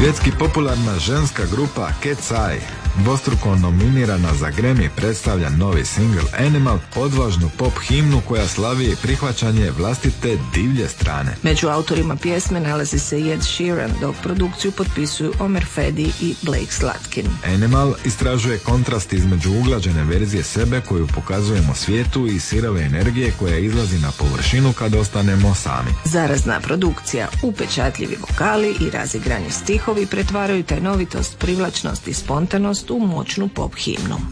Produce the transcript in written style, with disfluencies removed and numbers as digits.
Svjetski popularna ženska grupa Cat's Eye, dvostruko nominirana za Grammy, predstavlja novi singl Animal, odvažnu pop himnu koja slavi prihvaćanje vlastite divlje strane. Među autorima pjesme nalazi se i Ed Sheeran, dok produkciju potpisuju Omer Fedi i Blake Slatkin. Animal istražuje kontrast između uglađene verzije sebe koju pokazujemo svijetu i sirove energije koja izlazi na površinu kad ostanemo sami. Zarazna produkcija, upečatljivi vokali i razigrani stihovi pretvaraju tajnovitost, privlačnost i spontanost u moćnu pop himnu.